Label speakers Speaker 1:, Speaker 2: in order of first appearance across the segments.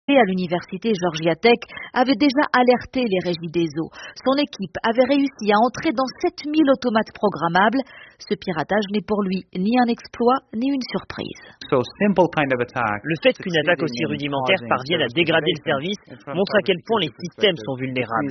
Speaker 1: à l'université Georgia Tech avait déjà alerté les régies des eaux. Son équipe avait réussi à entrer dans 7000 automates programmables. Ce piratage n'est pour lui ni un exploit ni une surprise.
Speaker 2: Le fait qu'une attaque aussi rudimentaire parvienne à dégrader le service montre à quel point les systèmes sont vulnérables.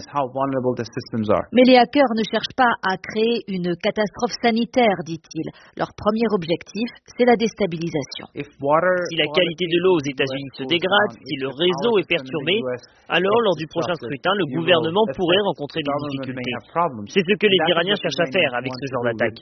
Speaker 1: Mais les hackers ne cherchent pas à créer une catastrophe sanitaire, dit-il. Leur premier objectif, c'est la déstabilisation.
Speaker 2: Si la qualité de l'eau aux États-Unis se dégrade, si le réseau est perturbé, alors lors du prochain scrutin, le gouvernement pourrait rencontrer des difficultés. C'est ce que les Iraniens cherchent à faire avec ce genre d'attaque.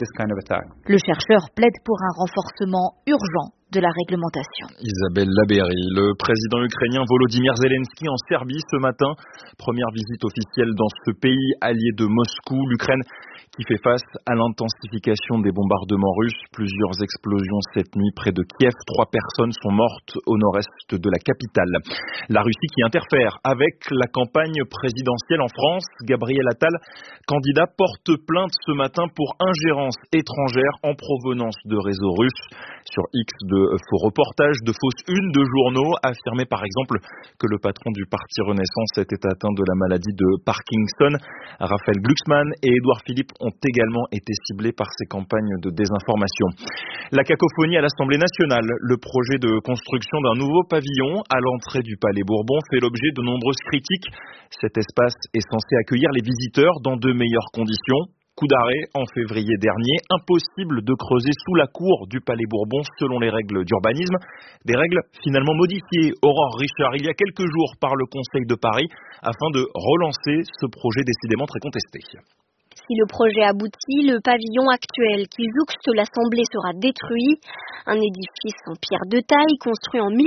Speaker 1: Le chercheur plaide pour un renforcement urgent de la réglementation.
Speaker 3: Isabelle Labéry, le président ukrainien Volodymyr Zelensky en Serbie ce matin. Première visite officielle dans ce pays allié de Moscou. L'Ukraine qui fait face à l'intensification des bombardements russes. Plusieurs explosions cette nuit près de Kiev. 3 personnes sont mortes au nord-est de la capitale. La Russie qui interfère avec la campagne présidentielle en France. Gabriel Attal, candidat, porte plainte ce matin pour ingérence étrangère en provenance de réseaux russes. Sur X, de faux reportages, de fausses unes de journaux, affirmait par exemple que le patron du parti Renaissance était atteint de la maladie de Parkinson. Raphaël Glucksmann et Édouard Philippe ont également été ciblés par ces campagnes de désinformation. La cacophonie à l'Assemblée nationale. Le projet de construction d'un nouveau pavillon à l'entrée du Palais Bourbon fait l'objet de nombreuses critiques. Cet espace est censé accueillir les visiteurs dans de meilleures conditions. Coup d'arrêt en février dernier, impossible de creuser sous la cour du Palais Bourbon selon les règles d'urbanisme. Des règles finalement modifiées, Aurore Richard, il y a quelques jours par le Conseil de Paris, afin de relancer ce projet décidément très contesté.
Speaker 4: Si le projet aboutit, le pavillon actuel qui jouxte l'Assemblée sera détruit. Un édifice en pierre de taille construit en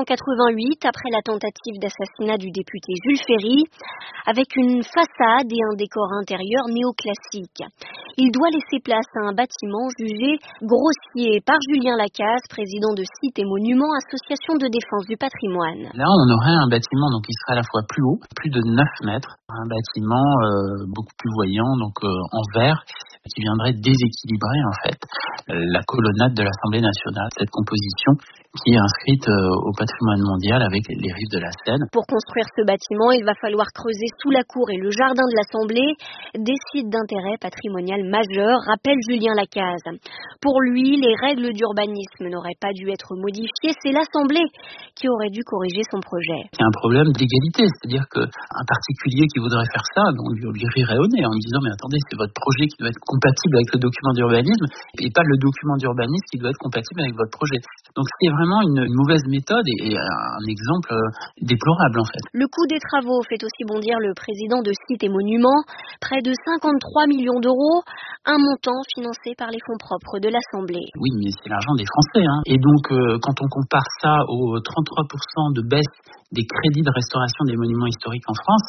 Speaker 4: 1888 après la tentative d'assassinat du député Jules Ferry, avec une façade et un décor intérieur néoclassique. Il doit laisser place à un bâtiment jugé grossier par Julien Lacaze, président de Sites et Monuments, association de défense du patrimoine.
Speaker 5: Là, on aurait un bâtiment donc qui serait à la fois plus haut, plus de 9 mètres, un bâtiment beaucoup plus voyant, donc en verre, qui viendrait déséquilibrer en fait la colonnade de l'Assemblée nationale, cette composition qui est inscrite au patrimoine mondial avec les rives de la Seine.
Speaker 4: Pour construire ce bâtiment, il va falloir creuser sous la cour et le jardin de l'Assemblée des sites d'intérêt patrimonial majeur, rappelle Julien Lacaze. Pour lui, les règles d'urbanisme n'auraient pas dû être modifiées, c'est l'Assemblée qui aurait dû corriger son projet.
Speaker 5: Il y a un problème d'égalité, c'est-à-dire qu'un particulier qui voudrait faire ça, on lui rirait au nez en lui disant mais attendez, c'est votre projet qui doit être compatible avec le document d'urbanisme et pas le document d'urbanisme qui doit être compatible avec votre projet. Donc c'est vraiment une mauvaise méthode et un exemple déplorable en fait.
Speaker 4: Le coût des travaux fait aussi bondir le président de Sites et Monuments, près de 53 millions d'euros, un montant financé par les fonds propres de l'Assemblée.
Speaker 5: Oui, mais c'est l'argent des Français. Et donc quand on compare ça aux 33% de baisse des crédits de restauration des monuments historiques en France,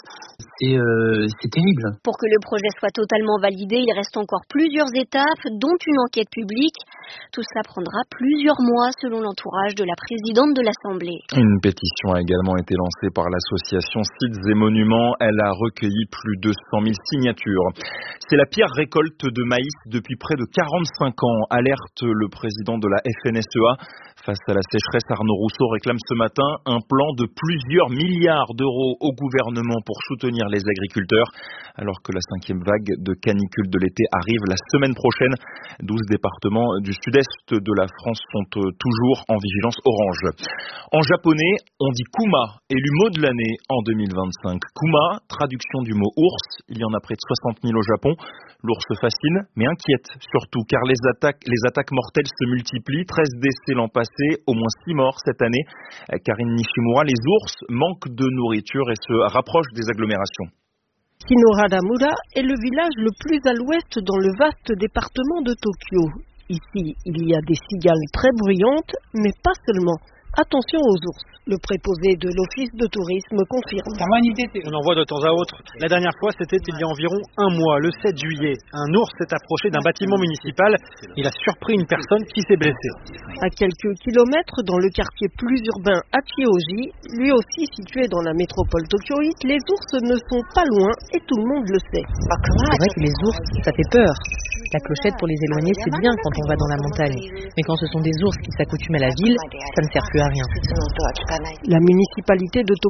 Speaker 5: c'est terrible.
Speaker 4: Pour que le projet soit totalement validé, il reste encore plusieurs étapes, dont une enquête publique. Tout cela prendra plusieurs mois selon l'entourage de la présidente de l'Assemblée.
Speaker 3: Une pétition a également été lancée par l'association Sites et Monuments. Elle a recueilli plus de 100 000 signatures. C'est la pire récolte de maïs depuis près de 45 ans, alerte le président de la FNSEA. Face à la sécheresse, Arnaud Rousseau réclame ce matin un plan de plusieurs milliards d'euros au gouvernement pour soutenir les agriculteurs, alors que la 5e vague de canicule de l'été arrive la semaine prochaine. 12 départements du sud-est de la France sont toujours en vigilance orange. En japonais, on dit Kuma, élu mot de l'année en 2025. Kuma, traduction du mot ours, il y en a près de 60 000 au Japon. L'ours fascine, mais inquiète surtout, car les attaques mortelles se multiplient. 13 décès l'an passé, au moins 6 morts cette année. Karine Nishimura, les ours manquent de nourriture et se rapprochent des agglomérations.
Speaker 6: Kinohara-mura est le village le plus à l'ouest dans le vaste département de Tokyo. Ici, il y a des cigales très bruyantes, mais pas seulement. Attention aux ours. Le préposé de l'office de tourisme confirme.
Speaker 7: On en voit de temps à autre. La dernière fois, c'était il y a environ un mois, le 7 juillet. Un ours s'est approché d'un bâtiment municipal. Il a surpris une personne qui s'est blessée.
Speaker 6: À quelques kilomètres, dans le quartier plus urbain Hachioji, lui aussi situé dans la métropole tokyoïte, les ours ne sont pas loin et tout le monde le sait.
Speaker 8: C'est vrai que les ours, ça fait peur. La clochette pour les éloigner, c'est bien quand on va dans la montagne. Mais quand ce sont des ours qui s'accoutument à la ville, ça ne sert plus à rien.
Speaker 6: La municipalité de Tokyo